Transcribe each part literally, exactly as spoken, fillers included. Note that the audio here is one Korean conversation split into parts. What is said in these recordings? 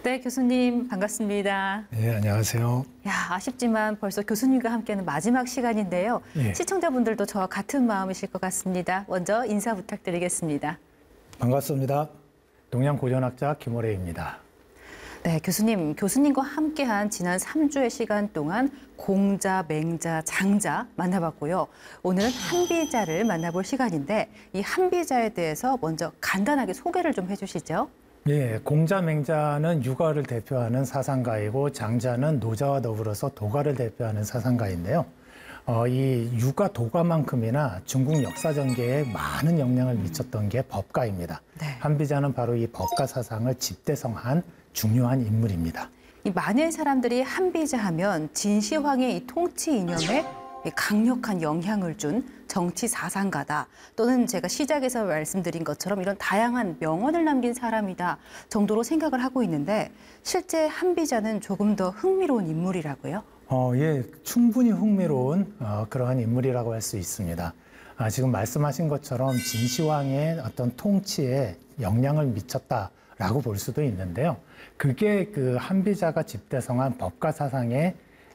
네, 교수님 반갑습니다. 네, 안녕하세요. 야, 아쉽지만 벌써 교수님과 함께하는 마지막 시간인데요. 예. 시청자분들도 저와 같은 마음이실 것 같습니다. 먼저 인사 부탁드리겠습니다. 반갑습니다. 동양고전학자 김호래입니다. 네, 교수님, 교수님과 함께한 지난 삼 주의 시간 동안 공자, 맹자, 장자 만나봤고요. 오늘은 한비자를 만나볼 시간인데 이 한비자에 대해서 먼저 간단하게 소개를 좀 해주시죠. 예, 공자, 맹자는 육아를 대표하는 사상가이고 장자는 노자와 더불어서 도가를 대표하는 사상가인데요. 어, 이 육아 도가만큼이나 중국 역사 전개에 많은 영향을 미쳤던 게 법가입니다. 네. 한비자는 바로 이 법가 사상을 집대성한 중요한 인물입니다. 이 많은 사람들이 한비자 하면 진시황의 이 통치 이념에 강력한 영향을 준 정치 사상가다, 또는 제가 시작에서 말씀드린 것처럼 이런 다양한 명언을 남긴 사람이다 정도로 생각을 하고 있는데, 실제 한비자는 조금 더 흥미로운 인물이라고요? 어, 예, 충분히 흥미로운 어, 그러한 인물이라고 할 수 있습니다. 아, 지금 말씀하신 것처럼 진시황의 어떤 통치에 영향을 미쳤다라고 볼 수도 있는데요. 그게 그 한비자가 집대성한 법가 사상의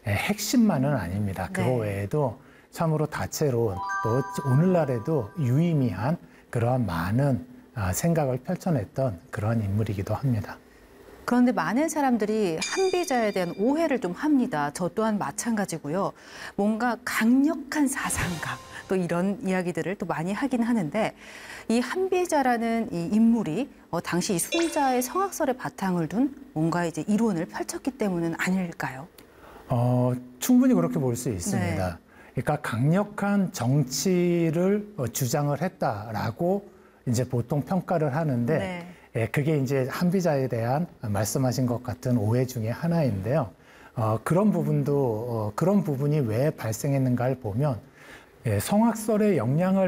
핵심만은 아닙니다. 그거 네. 외에도 참으로 다채로운, 또 오늘날에도 유의미한 그러한 많은 생각을 펼쳐냈던 그런 인물이기도 합니다. 그런데 많은 사람들이 한비자에 대한 오해를 좀 합니다. 저 또한 마찬가지고요. 뭔가 강력한 사상가, 또 이런 이야기들을 또 많이 하긴 하는데, 이 한비자라는 이 인물이 어, 당시 이 순자의 성악설에 바탕을 둔 뭔가 이제 이론을 펼쳤기 때문은 아닐까요? 어, 충분히 그렇게 볼 수 있습니다. 네. 그러니까 강력한 정치를 어, 주장을 했다라고 이제 보통 평가를 하는데, 네. 예, 그게 이제 한비자에 대한 말씀하신 것 같은 오해 중에 하나인데요. 어, 그런 부분도, 어, 그런 부분이 왜 발생했는가를 보면, 예, 성악설의 영향을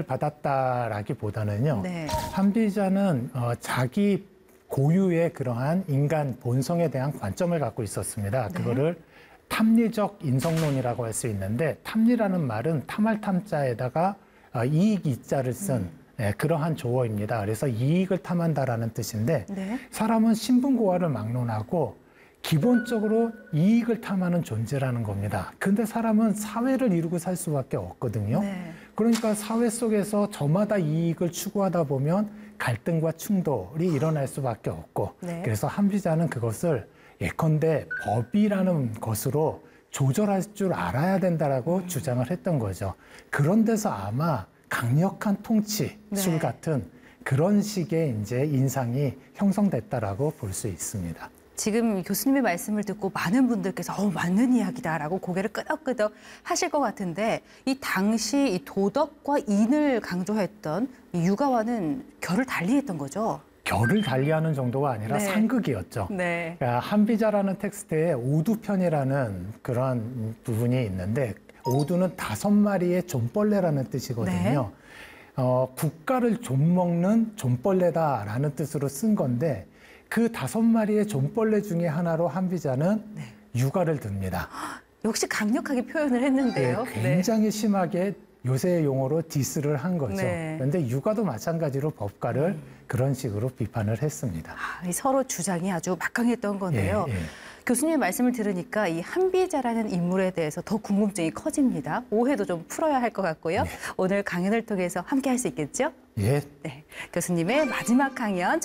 받았다라기보다는요. 네. 한비자는 어, 자기 고유의 그러한 인간 본성에 대한 관점을 갖고 있었습니다. 네. 그거를 탐리적 인성론이라고 할 수 있는데, 탐리라는 말은 탐할 탐자에다가 어, 이익 이자를 쓴 음. 예, 그러한 조어입니다. 그래서 이익을 탐한다라는 뜻인데, 네. 사람은 신분고하를 막론하고 기본적으로 이익을 탐하는 존재라는 겁니다. 근데 사람은 사회를 이루고 살 수밖에 없거든요. 네. 그러니까 사회 속에서 저마다 이익을 추구하다 보면 갈등과 충돌이 일어날 수밖에 없고, 네. 그래서 한비자는 그것을 예컨대 법이라는 것으로 조절할 줄 알아야 된다라고 음. 주장을 했던 거죠. 그런 데서 아마 강력한 통치술 네. 같은 그런 식의 이제 인상이 형성됐다라고 볼 수 있습니다. 지금 교수님의 말씀을 듣고 많은 분들께서 어, 맞는 이야기다라고 고개를 끄덕끄덕 하실 것 같은데, 이 당시 이 도덕과 인을 강조했던 이 육아와는 결을 달리했던 거죠? 결을 달리하는 정도가 아니라 네. 상극이었죠. 네. 그러니까 한비자라는 텍스트에 오두편이라는 그런 부분이 있는데, 오두는 다섯 마리의 좀벌레라는 뜻이거든요. 네. 어, 국가를 좀먹는 좀벌레다라는 뜻으로 쓴 건데, 그 다섯 마리의 좀벌레 중에 하나로 한비자는 네. 육아를 듭니다. 역시 강력하게 표현을 했는데요. 네, 굉장히 심하게 요새 용어로 디스를 한 거죠. 네. 그런데 육아도 마찬가지로 법가를 음. 그런 식으로 비판을 했습니다. 아, 이 서로 주장이 아주 막강했던 건데요. 예, 예. 교수님의 말씀을 들으니까 이 한비자라는 인물에 대해서 더 궁금증이 커집니다. 오해도 좀 풀어야 할 것 같고요. 네. 오늘 강연을 통해서 함께 할 수 있겠죠? 예. 네, 교수님의 마지막 강연